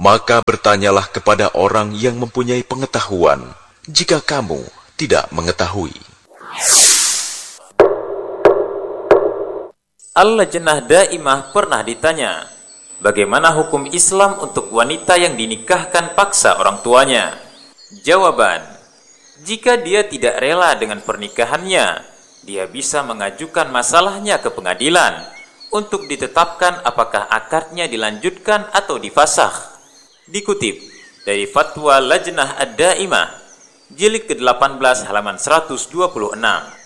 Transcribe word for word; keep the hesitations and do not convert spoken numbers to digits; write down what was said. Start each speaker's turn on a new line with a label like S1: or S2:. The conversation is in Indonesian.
S1: Maka bertanyalah kepada orang yang mempunyai pengetahuan, jika kamu tidak mengetahui.
S2: Al-Lajnah Daimah pernah ditanya, bagaimana hukum Islam untuk wanita yang dinikahkan paksa orang tuanya? Jawaban, jika dia tidak rela dengan pernikahannya, dia bisa mengajukan masalahnya ke pengadilan untuk ditetapkan apakah akadnya dilanjutkan atau difasakh. Dikutip dari Fatwa Lajnah Ad-Daimah, jilid ke delapan belas halaman seratus dua puluh enam.